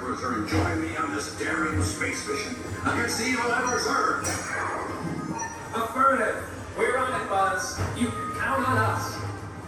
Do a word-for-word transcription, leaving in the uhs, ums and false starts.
crews are enjoying me on this daring space mission against the evil Emperor's Earth. Affirmative. We're on it, Buzz. You can count on us.